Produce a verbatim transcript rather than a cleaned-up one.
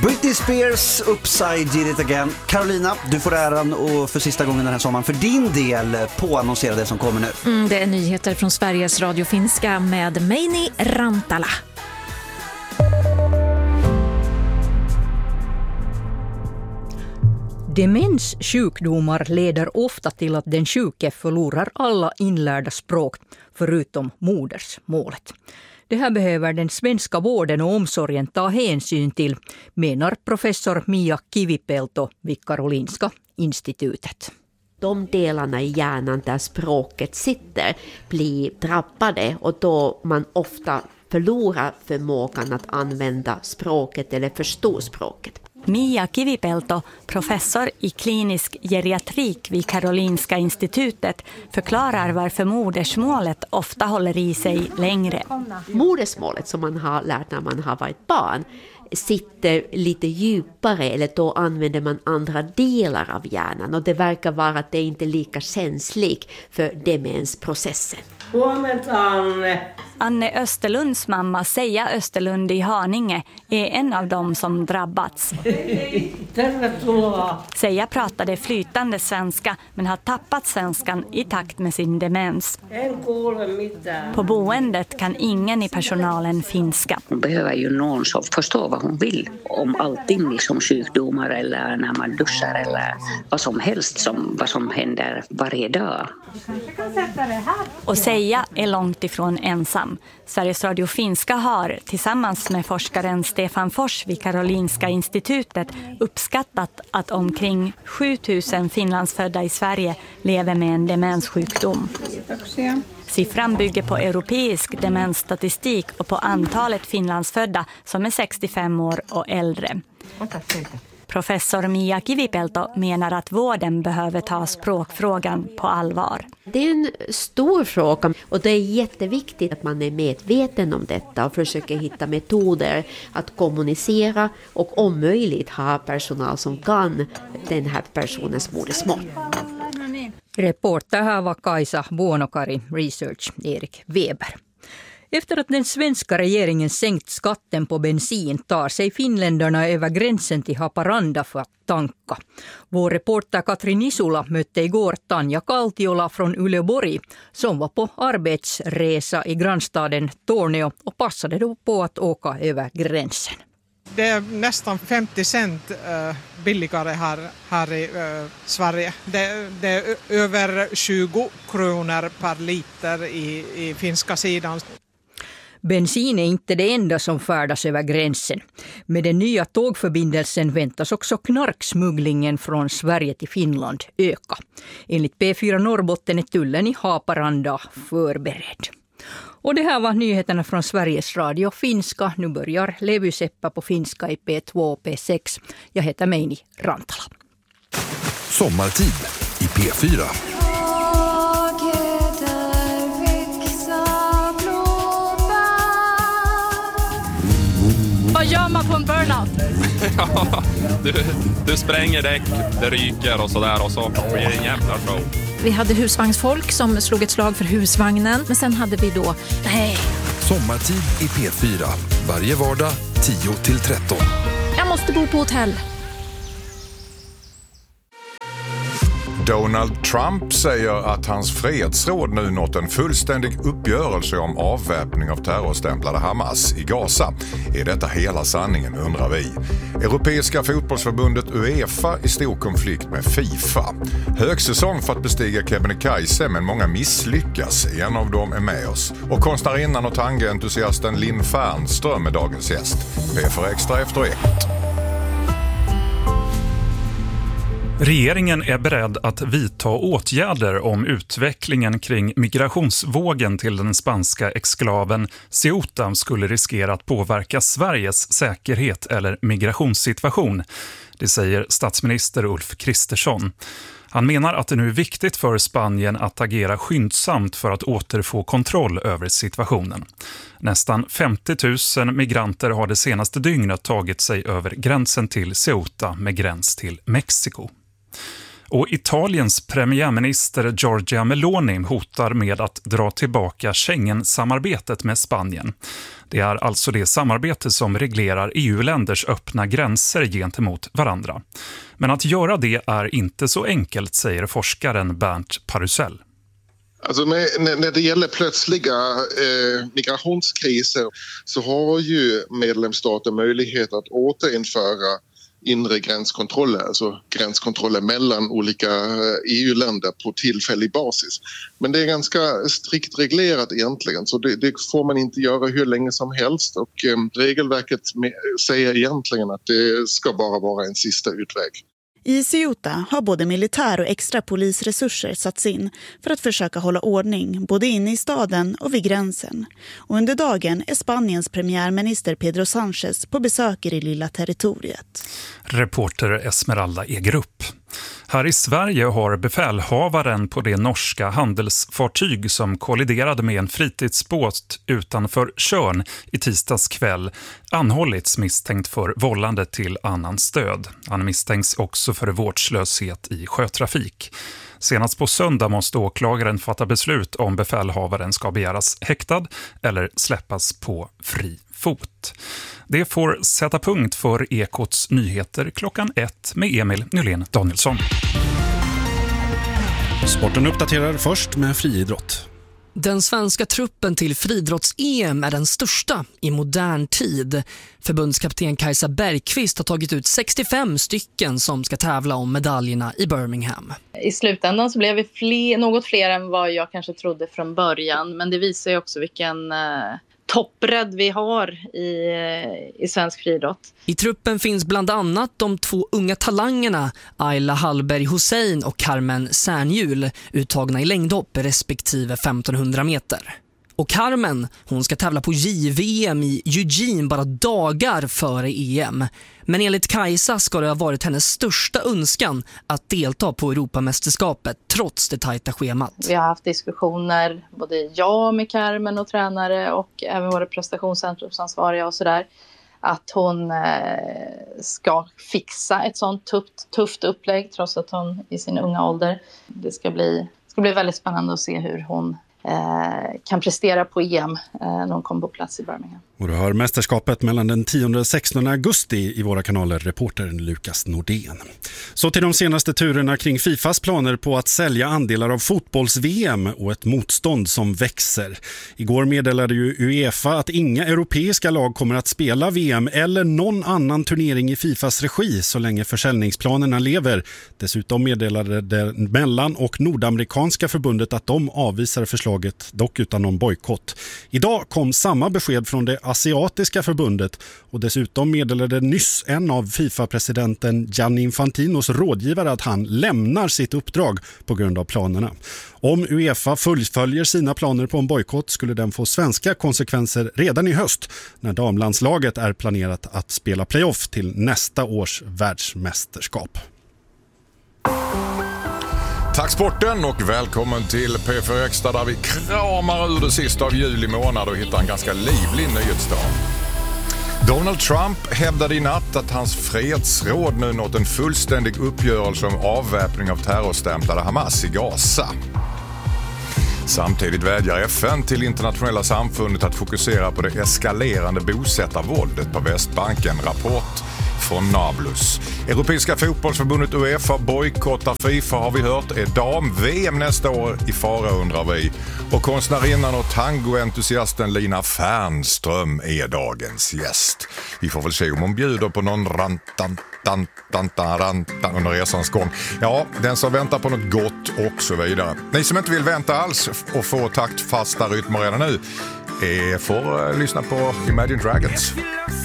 Britney Spears, Upside Did It Again. Carolina, du får äran och för sista gången den här sommaren för din del påannonsera det som kommer nu. Mm, det är nyheter från Sveriges Radio Finska med Meini Rantala. Demenssjukdomar leder ofta till att den sjuke förlorar alla inlärda språk förutom modersmålet. Det här behöver den svenska vården och omsorgen ta hänsyn till, menar professor Mia Kivipelto vid Karolinska institutet. De delarna i hjärnan där språket sitter blir drabbade och då man ofta förlorar förmågan att använda språket eller förstå språket. Mia Kivipelto, professor i klinisk geriatrik vid Karolinska institutet, förklarar varför modersmålet ofta håller i sig längre. Modersmålet som man har lärt när man har varit barn sitter lite djupare, eller då använder man andra delar av hjärnan och det verkar vara att det inte är lika känsligt för demensprocessen. Anne Österlunds mamma Seja Österlund i Haninge är en av dem som drabbats. Seja pratade flytande svenska men har tappat svenskan i takt med sin demens. På boendet kan ingen i personalen finska. Hon behöver ju någon som förstår vad hon vill om allting, liksom sjukdomar eller när man duschar eller vad som helst, som, vad som händer varje dag. Och Seja är långt ifrån ensam. Sveriges Radio Finska har tillsammans med forskaren Stefan Fors vid Karolinska institutet uppskattat att omkring sju tusen finlandsfödda i Sverige lever med en demenssjukdom. Siffran bygger på europeisk demensstatistik och på antalet finlandsfödda som är sextiofem år och äldre. Professor Mia Kivipelto menar att vården behöver ta språkfrågan på allvar. Det är en stor fråga och det är jätteviktigt att man är medveten om detta och försöker hitta metoder att kommunicera och om möjligt ha personal som kan den här personens modersmål. Reporter här var Kaisa Vuonokari, Research Erik Weber. Efter att den svenska regeringen sänkt skatten på bensin tar sig finländarna över gränsen till Haparanda för att tanka. Vår reporter Katrin Nisula mötte igår Tanja Kaltiola från Uleåborg som var på arbetsresa i grannstaden Tornio och passade då på att åka över gränsen. Det är nästan femtio cent billigare här, här i Sverige. Det, det är över tjugo kronor per liter i, i finska sidan. Bensin är inte det enda som färdas över gränsen. Med den nya tågförbindelsen väntas också knarksmugglingen från Sverige till Finland öka. Enligt P fyra Norrbotten är tullen i Haparanda förberedd. Och det här var nyheterna från Sveriges Radio Finska. Nu börjar Levy Seppa på finska i P två och P sex. Jag heter Meini Rantala. Sommartid i P fyra. Vad gör man på en burnout? Ja, du, du spränger däck, det ryker och sådär och så blir det en jävla show. Vi hade husvagnsfolk som slog ett slag för husvagnen. Men sen hade vi då... Nej. Sommartid i P fyra. Varje vardag tio till tretton. Jag måste bo på hotell. Donald Trump säger att hans fredsråd nu nått en fullständig uppgörelse om avväpning av terrorstämplade Hamas i Gaza. Är detta hela sanningen, undrar vi. Europeiska fotbollsförbundet UEFA i stor konflikt med FIFA. Högsäsong för att bestiga Kebnekaise, men många misslyckas. En av dem är med oss. Och konstnärinnan och tangeentusiasten Linn Fernström är dagens gäst. P för Extra efter ett. Regeringen är beredd att vidta åtgärder om utvecklingen kring migrationsvågen till den spanska exklaven Ceuta skulle riskera att påverka Sveriges säkerhet eller migrationssituation. Det säger statsminister Ulf Kristersson. Han menar att det nu är viktigt för Spanien att agera skyndsamt för att återfå kontroll över situationen. Nästan femtio tusen migranter har det senaste dygnet tagit sig över gränsen till Ceuta med gräns till Mexiko. Och Italiens premiärminister Giorgia Meloni hotar med att dra tillbaka Schengen-samarbetet med Spanien. Det är alltså det samarbete som reglerar E U-länders öppna gränser gentemot varandra. Men att göra det är inte så enkelt, säger forskaren Bernt Parusell. Alltså med, när det gäller plötsliga eh, migrationskriser så har ju medlemsstater möjlighet att återinföra inre gränskontroller, alltså gränskontroller mellan olika E U-länder på tillfällig basis. Men det är ganska strikt reglerat egentligen, så det, det får man inte göra hur länge som helst, och eh, regelverket med, säger egentligen att det ska bara vara en sista utväg. I Ceuta har både militär och extra polisresurser satts in för att försöka hålla ordning både inne i staden och vid gränsen. Och under dagen är Spaniens premiärminister Pedro Sánchez på besök i det lilla territoriet. Reporter Esmeralda Egerup. Här i Sverige har befälhavaren på det norska handelsfartyg som kolliderade med en fritidsbåt utanför Tjörn i tisdags kväll anhållits misstänkt för vållande till annan stöd. Han misstänks också för vårdslöshet i sjötrafik. Senast på söndag måste åklagaren fatta beslut om befälhavaren ska begäras häktad eller släppas på fri fot. Det får sätta punkt för Ekots nyheter klockan ett med Emil Nylén Danielsson. Sporten uppdaterar först med friidrott. Den svenska truppen till friidrotts-E M är den största i modern tid. Förbundskapten Kajsa Bergqvist har tagit ut sextiofem stycken som ska tävla om medaljerna i Birmingham. I slutändan så blev vi fler, något fler än vad jag kanske trodde från början. Men det visar ju också vilken eh, toppbredd vi har i, i svensk friidrott. I truppen finns bland annat de två unga talangerna Ayla Hallberg Hussein och Carmen Särnjul, uttagna i längdhopp respektive femtonhundra meter. Och Carmen, hon ska tävla på J V M i Eugene bara dagar före E M. Men enligt Kajsa ska det ha varit hennes största önskan att delta på Europamästerskapet trots det tajta schemat. Vi har haft diskussioner, både jag med Carmen och tränare och även våra prestationscentrumsansvariga och sådär, att hon eh, ska fixa ett sånt tufft, tufft upplägg trots att hon i sin unga ålder. Det ska bli, ska bli väldigt spännande att se hur hon kan prestera på E M när de kom på plats i Birmingham. Och du har mästerskapet mellan den tionde och sextonde augusti i våra kanaler, reportern Lukas Nordén. Så till de senaste turerna kring Fifas planer på att sälja andelar av fotbolls-V M och ett motstånd som växer. Igår meddelade ju UEFA att inga europeiska lag kommer att spela V M eller någon annan turnering i Fifas regi så länge försäljningsplanerna lever. Dessutom meddelade det mellan- och nordamerikanska förbundet att de avvisar förslaget, dock utan någon bojkott. Idag kom samma besked från det asiatiska förbundet och dessutom meddelade nyss en av FIFA-presidenten Gianni Infantinos rådgivare att han lämnar sitt uppdrag på grund av planerna. Om UEFA fullföljer sina planer på en bojkott skulle den få svenska konsekvenser redan i höst när damlandslaget är planerat att spela playoff till nästa års världsmästerskap. Tack sporten och välkommen till P fyra Extra där vi kramar ur det sista av juli månad och hittar en ganska livlig nyhetsdag. Donald Trump hävdade i natt att hans fredsråd nu nått en fullständig uppgörelse om avväpning av terrorstämplade Hamas i Gaza. Samtidigt vädjar F N till internationella samfundet att fokusera på det eskalerande bosättarvåldet på Västbanken. Rapport från Nablus. Europeiska fotbollsförbundet UEFA bojkottar FIFA har vi hört. Är dam-V M nästa år i fara undrar vi. Och konstnärinnan och tangoentusiasten Lina Fernström är dagens gäst. Vi får väl se om hon bjuder på någon rantan, tan, tan, tan, rantan under resans gång. Ja, den som väntar på något gott och så vidare. Ni som inte vill vänta alls och få taktfasta rytmer redan nu är, får uh, lyssna på Imagine Dragons.